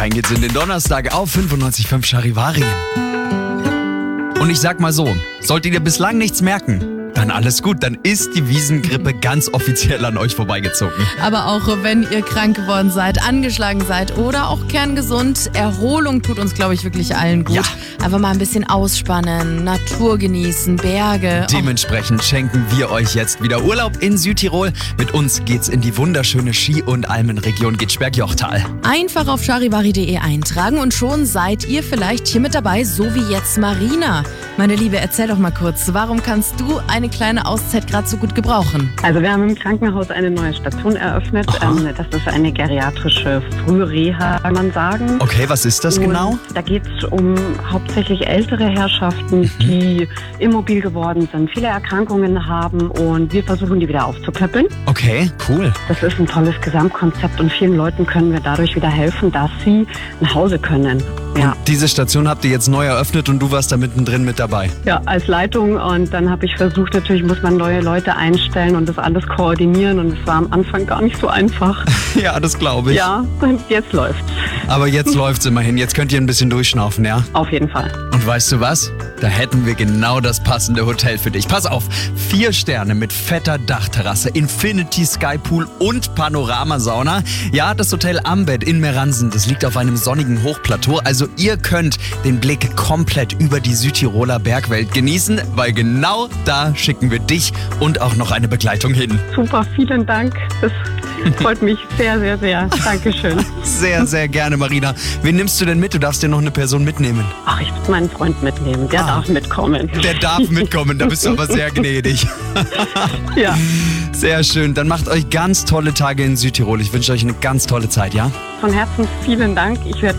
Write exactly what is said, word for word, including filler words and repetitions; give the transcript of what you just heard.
Rein geht's in den Donnerstag auf fünfundneunzig Komma fünf Charivari. Und ich sag mal so, solltet ihr bislang nichts merken, dann alles gut, dann ist die Wiesengrippe ganz offiziell an euch vorbeigezogen. Aber auch wenn ihr krank geworden seid, angeschlagen seid oder auch kerngesund, Erholung tut uns, glaube ich, wirklich allen gut. Ja. Einfach mal ein bisschen ausspannen, Natur genießen, Berge. Dementsprechend schenken wir euch jetzt wieder Urlaub in Südtirol. Mit uns geht's in die wunderschöne Ski- und Almenregion Gitschberg-Jochtal. Einfach auf charivari punkt de eintragen und schon seid ihr vielleicht hier mit dabei, so wie jetzt Marina. Meine Liebe, erzähl doch mal kurz, warum kannst du eine kleine Auszeit gerade so gut gebrauchen? Also wir haben im Krankenhaus eine neue Station eröffnet. Ähm, das ist eine geriatrische Frühreha, kann man sagen. Okay, was ist das Und genau? Da geht es um hauptsächlich ältere Herrschaften, die immobil geworden sind, viele Erkrankungen haben und wir versuchen, die wieder aufzupäppeln. Okay, cool. Das ist ein tolles Gesamtkonzept und vielen Leuten können wir dadurch wieder helfen, dass sie nach Hause können. Ja. Diese Station habt ihr jetzt neu eröffnet und du warst da mittendrin mit dabei. Ja, als Leitung und dann habe ich versucht, natürlich muss man neue Leute einstellen und das alles koordinieren und es war am Anfang gar nicht so einfach. Ja, das glaube ich. Ja, und jetzt läuft's. Aber jetzt läuft's immerhin. Jetzt könnt ihr ein bisschen durchschnaufen, ja? Auf jeden Fall. Und weißt du was? Da hätten wir genau das passende Hotel für dich. Pass auf, vier Sterne mit fetter Dachterrasse, Infinity Sky Pool und Panoramasauna. Ja, das Hotel Ambed in Meransen, das liegt auf einem sonnigen Hochplateau. Also ihr könnt den Blick komplett über die Südtiroler Bergwelt genießen, weil genau da schicken wir dich und auch noch eine Begleitung hin. Super, vielen Dank. Das freut mich sehr, sehr, sehr. Dankeschön. Sehr, sehr gerne, Marina. Wen nimmst du denn mit? Du darfst dir noch eine Person mitnehmen. Ach, ich will meinen Freund mitnehmen. Der Ah. darf mitkommen. Der darf mitkommen, da bist du aber sehr gnädig. Ja, Sehr schön. Dann macht euch ganz tolle Tage in Südtirol. Ich wünsche euch eine ganz tolle Zeit, ja? von Herzen vielen Dank. Ich werde